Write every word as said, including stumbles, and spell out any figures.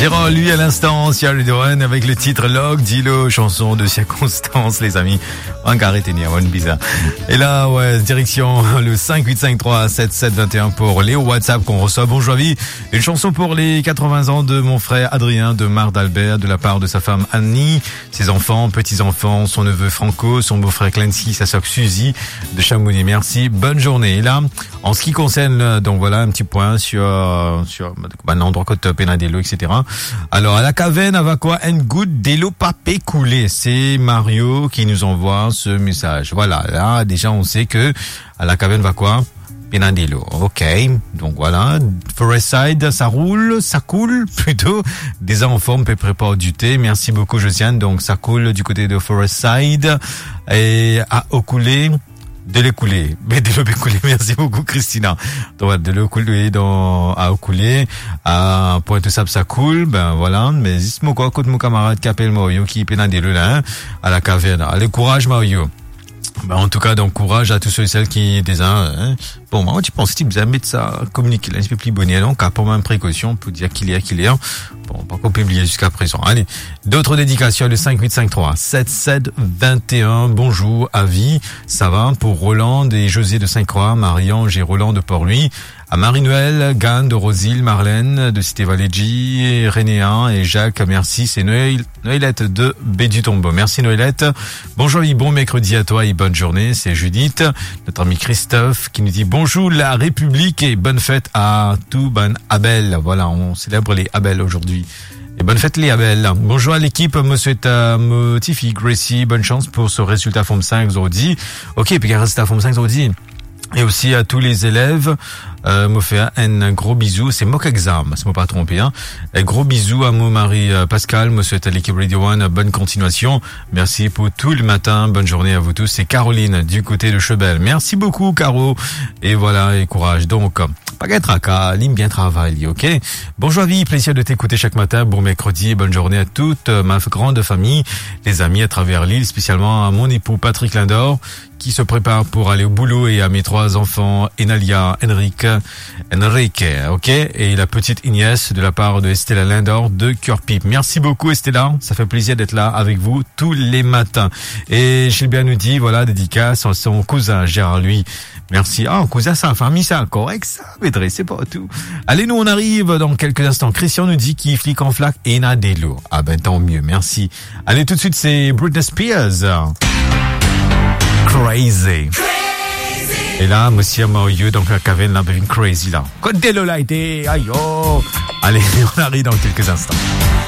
Gérard, lui, à l'instant, Sierra Leone avec le titre Log, dis-le, chanson de circonstance, les amis. Encore tenir, bonne bizarre. Et là, ouais, direction le cinq huit cinq trois sept sept deux un pour les WhatsApp qu'on reçoit. Bonjour, vie. Une chanson pour les quatre-vingts ans de mon frère Adrien de Mar d'Albert, de la part de sa femme Annie, ses enfants, petits-enfants, son neveu Franco, son beau-frère Clancy, sa sœur Suzy de Chamonix. Merci. Bonne journée. Et là, en ce qui concerne, donc voilà, un petit point sur, sur, bah, l'endroit côte Penadelo, et cetera. Alors, à la caverne, va quoi? Un goût d'élo papé coulé. C'est Mario qui nous envoie ce message. Voilà. Là, déjà, on sait que, à la caverne, va quoi? Penadelo. Ok. Donc voilà. Forestside, ça roule, ça coule, plutôt. Des enfants, peut préparer du thé. Merci beaucoup, Josiane. Donc, ça coule du côté de Forestside. Et à Ocoulé. De l'écouler, mais de l'écouler. Merci beaucoup, Christina. Donc, de l'écouler dans, à Ocoulé, à Pointe-Sable, ça coule, ben, voilà. Mais, dis moi quoi, écoute mon camarade qui appelle Mario, qui est pénadé là, hein, à la caverne. Allez, courage, Mario. Ben, en tout cas, donc, courage à tous ceux et celles qui, des uns, hein. Bon, moi, tu penses, tu me mettre ça, communiquer là, un peu plus bonnet, donc, à pour même précaution, pour dire qu'il est, qu'il est, bon, pas qu'on publie jusqu'à présent. Allez. D'autres dédications, le cinq huit cinq trois sept sept deux un. Bonjour, avis. Ça va pour Roland et José de Sainte-Croix, Marie-Ange et Roland de Port-Louis. À Marie-Noël, Gann de Rosile, Marlène de Cité-Valégie, Rénéan et Jacques, merci. C'est Noël, Noëlette de Bédu-Tombeau. Merci Noëlette. Bonjour et bon mercredi à toi et bonne journée. C'est Judith, notre ami Christophe qui nous dit bonjour la République et bonne fête à tout bon Abel. Voilà, on célèbre les Abel aujourd'hui. Et bonne fête les Abel. Bonjour à l'équipe, me souhaite à Motifi, Gracie, bonne chance pour ce résultat Forme cinq aujourd'hui. Ok, puis un résultat Forme cinq aujourd'hui. Et aussi à tous les élèves, euh, me fait un gros bisou. C'est mock exam, c'est moi pas trompé, hein. Un gros bisou à mon mari euh, Pascal, me souhaite à l'équipe Radio One, bonne continuation. Merci pour tout le matin, bonne journée à vous tous. C'est Caroline du côté de Chebel. Merci beaucoup, Caro. Et voilà, et courage. Donc, pas qu'être à cas, lime bien travail, ok? Bonjour vie, plaisir de t'écouter chaque matin. Bon mercredi, bonne journée à toute ma grande famille, les amis à travers l'île, spécialement à mon époux Patrick Lindor, qui se prépare pour aller au boulot, et à mes trois enfants, Enalia, Enrique, Enrique, ok? Et la petite Inès de la part de Estella Lindor de Cœur-Pipe. Merci beaucoup Estella, ça fait plaisir d'être là avec vous tous les matins. Et Gilbert nous dit, voilà, dédicace à son cousin Gérard, lui. Merci. Ah, cousin, ça, famille, ça, correct, ça, Bédré, c'est pas tout. Allez, nous, on arrive dans quelques instants. Christian nous dit qu'il flic en flac et n'a des lots. Ah ben, tant mieux, merci. Allez, tout de suite, c'est Britney Spears. Crazy. Crazy. Et là, monsieur Mario, donc la caverne, là, ben, crazy, là. Côté de là, été, aïe, oh. Allez, on arrive dans quelques instants.